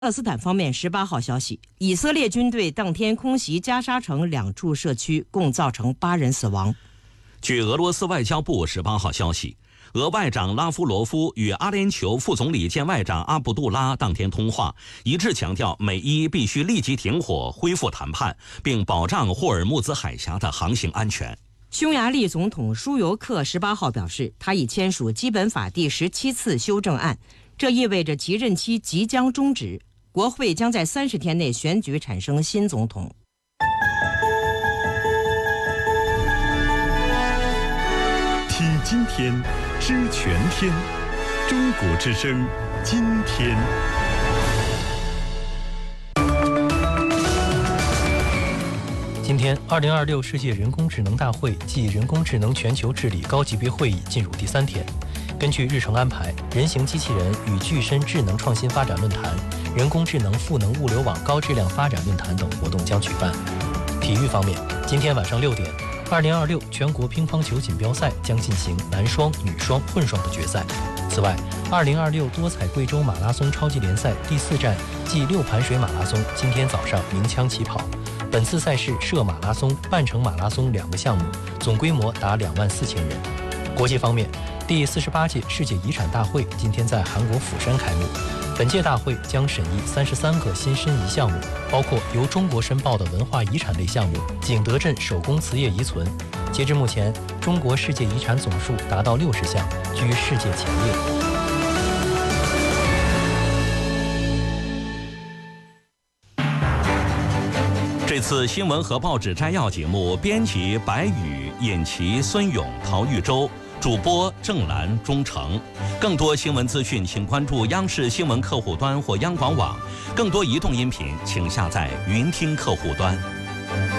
巴勒斯坦方面18号消息，以色列军队当天空袭加沙城2处社区，共造成8人死亡。 据俄罗斯外交部18号消息，俄外长拉夫罗夫与阿联酋副总理兼外长阿卜杜拉当天通话，一致强调美伊必须立即停火、恢复谈判，并保障霍尔木兹海峡的航行安全。 匈牙利总统舒尤克18号表示，他已签署基本法第17次修正案，这意味着其任期即将终止。国会将在30天内选举产生新总统。 听今天，知全天，中国之声，今天。 今天，2026世界人工智能大会暨人工智能全球治理高级别会议进入第3天。根据日程安排，人形机器人与具身智能创新发展论坛、人工智能赋能物流网高质量发展论坛等活动将举办。体育方面，今天晚上6点，2026全国乒乓球锦标赛将进行男双、女双、混双的决赛。此外，2026多彩贵州马拉松超级联赛第4站暨6盘水马拉松今天早上鸣枪起跑。本次赛事涉马拉松、半程马拉松2个项目，总规模达24000人。国际方面，第48届世界遗产大会今天在韩国釜山开幕。本届大会将审议33个新申遗项目，包括由中国申报的文化遗产类项目景德镇手工瓷业遗存。截至目前，中国世界遗产总数达到60项，居世界前列。 这次新闻和报纸摘要节目，编辑白宇、尹奇、孙勇、陶玉洲，主播郑兰、钟诚。更多新闻资讯，请关注央视新闻客户端或央广网。更多移动音频，请下载云听客户端。